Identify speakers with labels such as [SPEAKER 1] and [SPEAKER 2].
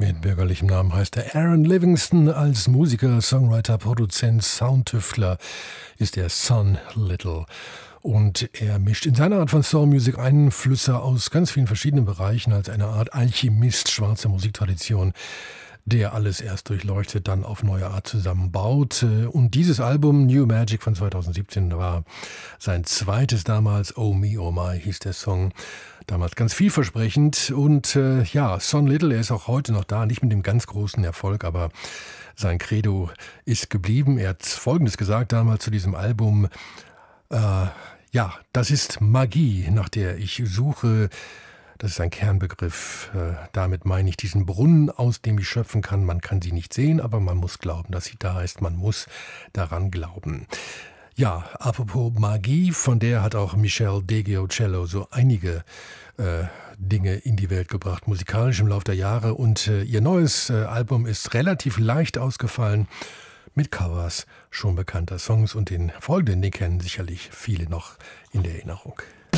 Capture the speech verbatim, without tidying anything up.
[SPEAKER 1] Mit bürgerlichem Namen heißt er Aaron Livingston. Als Musiker, Songwriter, Produzent, Soundtüftler ist er Son Little. Und er mischt in seiner Art von Soulmusik Einflüsse aus ganz vielen verschiedenen Bereichen als eine Art Alchemist schwarzer Musiktradition, der alles erst durchleuchtet, dann auf neue Art zusammenbaut. Und dieses Album New Magic von zweitausendsiebzehn war sein zweites damals. Oh Me, Oh My hieß der Song. Damals ganz vielversprechend. Und äh, ja, Son Little, er ist auch heute noch da, nicht mit dem ganz großen Erfolg, aber sein Credo ist geblieben. Er hat Folgendes gesagt damals zu diesem Album. Äh, ja, das ist Magie, nach der ich suche. Das ist ein Kernbegriff. Äh, damit meine ich diesen Brunnen, aus dem ich schöpfen kann. Man kann sie nicht sehen, aber man muss glauben, dass sie da ist. Man muss daran glauben. Ja, apropos Magie, von der hat auch Michelle DeGiocello so einige äh, Dinge in die Welt gebracht, musikalisch im Laufe der Jahre. Und äh, ihr neues äh, Album ist relativ leicht ausgefallen, mit Covers schon bekannter Songs. Und den folgenden, den kennen sicherlich viele noch in der Erinnerung.